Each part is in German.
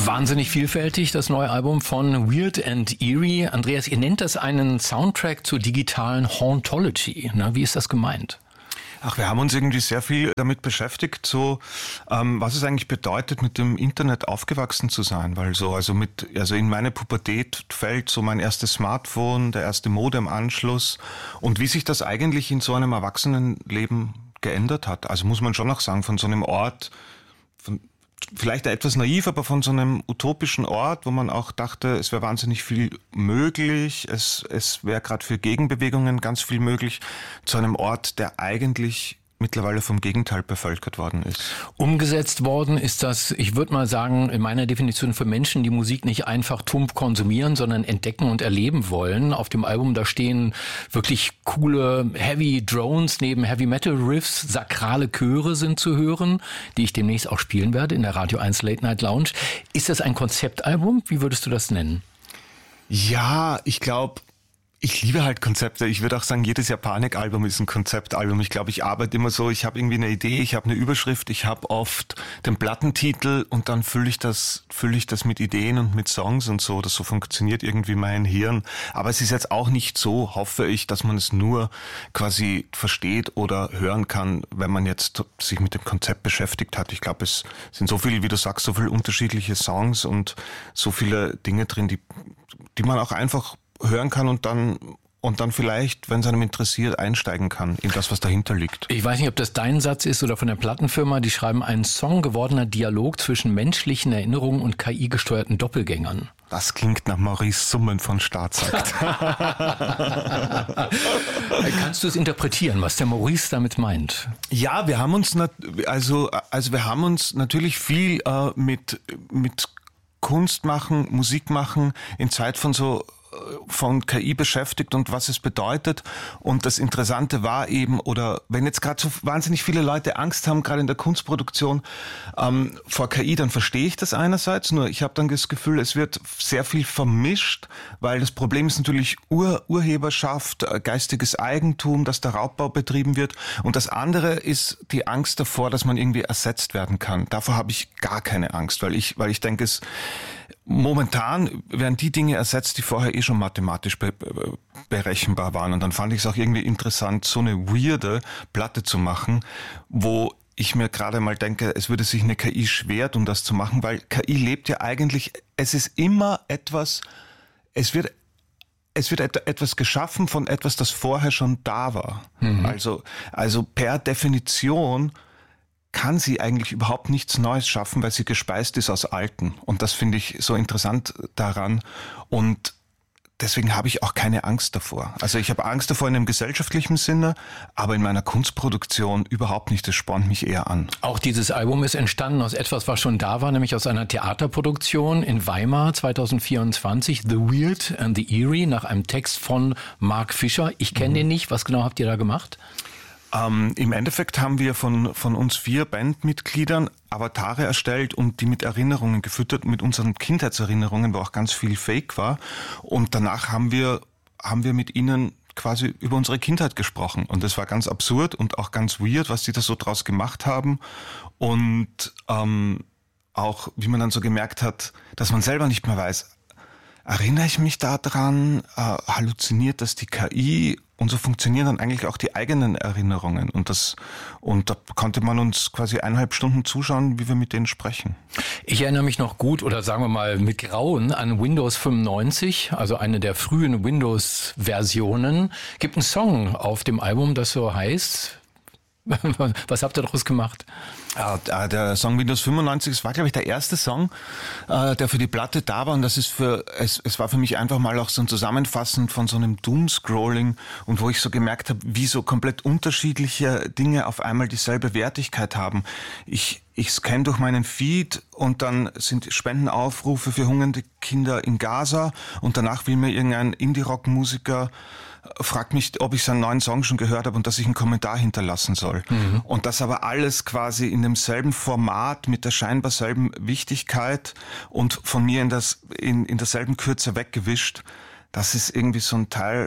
Wahnsinnig vielfältig, das neue Album von Weird and Eerie. Andreas, ihr nennt das einen Soundtrack zur digitalen Hauntology. Na, wie ist das gemeint? Ach, wir haben uns irgendwie sehr viel damit beschäftigt, so was es eigentlich bedeutet, mit dem Internet aufgewachsen zu sein, weil also in meine Pubertät fällt so mein erstes Smartphone, der erste Modemanschluss und wie sich das eigentlich in so einem Erwachsenenleben geändert hat. Also muss man schon noch sagen, von so einem Ort, vielleicht etwas naiv, aber von so einem utopischen Ort, wo man auch dachte, es wäre wahnsinnig viel möglich, es wäre gerade für Gegenbewegungen ganz viel möglich, zu einem Ort, der eigentlich mittlerweile vom Gegenteil bevölkert worden ist. Umgesetzt worden ist das, ich würde mal sagen, in meiner Definition für Menschen, die Musik nicht einfach tump konsumieren, sondern entdecken und erleben wollen. Auf dem Album, da stehen wirklich coole Heavy Drones neben Heavy Metal Riffs, sakrale Chöre sind zu hören, die ich demnächst auch spielen werde in der Radio 1 Late Night Lounge. Ist das ein Konzeptalbum? Wie würdest du das nennen? Ja, ich glaube, ich liebe halt Konzepte. Ich würde auch sagen, jedes Japanik-Album ist ein Konzeptalbum. Ich glaube, ich arbeite immer so, ich habe irgendwie eine Idee, ich habe eine Überschrift, ich habe oft den Plattentitel und dann fülle ich das mit Ideen und mit Songs und so. Das so funktioniert irgendwie mein Hirn. Aber es ist jetzt auch nicht so, hoffe ich, dass man es nur quasi versteht oder hören kann, wenn man jetzt sich mit dem Konzept beschäftigt hat. Ich glaube, es sind so viele, wie du sagst, so viele unterschiedliche Songs und so viele Dinge drin, die man auch einfach hören kann und dann vielleicht, wenn es einem interessiert, einsteigen kann in das, was dahinter liegt. Ich weiß nicht, ob das dein Satz ist oder von der Plattenfirma, die schreiben, ein Song gewordener Dialog zwischen menschlichen Erinnerungen und KI-gesteuerten Doppelgängern. Das klingt nach Maurice Summen von Staatsakt. Kannst du es interpretieren, was der Maurice damit meint? Ja, wir haben uns natürlich viel mit Kunst machen, Musik machen in Zeit von KI beschäftigt und was es bedeutet. Und das Interessante war eben, oder wenn jetzt gerade so wahnsinnig viele Leute Angst haben, gerade in der Kunstproduktion vor KI, dann verstehe ich das einerseits. Nur ich habe dann das Gefühl, es wird sehr viel vermischt, weil das Problem ist natürlich Urheberschaft, geistiges Eigentum, dass der Raubbau betrieben wird. Und das andere ist die Angst davor, dass man irgendwie ersetzt werden kann. Davor habe ich gar keine Angst, weil ich denke, momentan werden die Dinge ersetzt, die vorher schon mathematisch berechenbar waren. Und dann fand ich es auch irgendwie interessant, so eine weirde Platte zu machen, wo ich mir gerade mal denke, es würde sich eine KI schwer tun, das zu machen, weil KI lebt ja eigentlich, es ist immer etwas, es wird etwas geschaffen von etwas, das vorher schon da war. Mhm. Also per Definition kann sie eigentlich überhaupt nichts Neues schaffen, weil sie gespeist ist aus Alten. Und das finde ich so interessant daran. Und deswegen habe ich auch keine Angst davor. Also ich habe Angst davor in einem gesellschaftlichen Sinne, aber in meiner Kunstproduktion überhaupt nicht. Das spornt mich eher an. Auch dieses Album ist entstanden aus etwas, was schon da war, nämlich aus einer Theaterproduktion in Weimar 2024, The Weird and the Eerie, nach einem Text von Mark Fischer. Ich kenne den nicht. Was genau habt ihr da gemacht? Im Endeffekt haben wir von uns 4 Bandmitgliedern Avatare erstellt und die mit Erinnerungen gefüttert, mit unseren Kindheitserinnerungen, wo auch ganz viel Fake war. Und danach haben wir mit ihnen quasi über unsere Kindheit gesprochen. Und das war ganz absurd und auch ganz weird, was die da so draus gemacht haben. Und auch, wie man dann so gemerkt hat, dass man selber nicht mehr weiß, erinnere ich mich daran, halluziniert das die KI? Und so funktionieren dann eigentlich auch die eigenen Erinnerungen. Und da konnte man uns quasi 1,5 Stunden zuschauen, wie wir mit denen sprechen. Ich erinnere mich noch gut, oder sagen wir mal mit Grauen, an Windows 95, also eine der frühen Windows-Versionen. Gibt einen Song auf dem Album, das so heißt. Was habt ihr daraus gemacht? Der Song Windows 95, das war, glaube ich, der erste Song, der für die Platte da war. Und das ist es war für mich einfach mal auch so ein Zusammenfassen von so einem Doom-Scrolling und wo ich so gemerkt habe, wie so komplett unterschiedliche Dinge auf einmal dieselbe Wertigkeit haben. Ich scanne durch meinen Feed und dann sind Spendenaufrufe für hungernde Kinder in Gaza und danach will mir irgendein Indie-Rock-Musiker fragt mich, ob ich seinen neuen Song schon gehört habe und dass ich einen Kommentar hinterlassen soll. Mhm. Und das aber alles quasi in demselben Format, mit der scheinbar selben Wichtigkeit und von mir in derselben Kürze weggewischt. Das ist irgendwie so ein Teil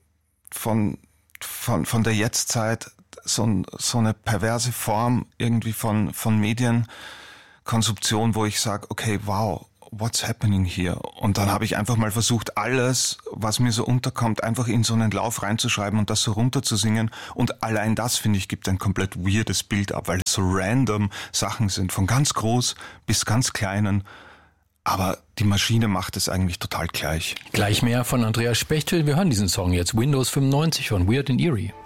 von der Jetztzeit, so eine perverse Form irgendwie von Medienkonsumption, wo ich sage, okay, wow, what's happening here? Und dann habe ich einfach mal versucht, alles, was mir so unterkommt, einfach in so einen Lauf reinzuschreiben und das so runterzusingen. Und allein das, finde ich, gibt ein komplett weirdes Bild ab, weil es so random Sachen sind, von ganz groß bis ganz kleinen. Aber die Maschine macht es eigentlich total gleich. Gleich mehr von Andreas Spechtel. Wir hören diesen Song jetzt, Windows 95 von Weird and Eerie.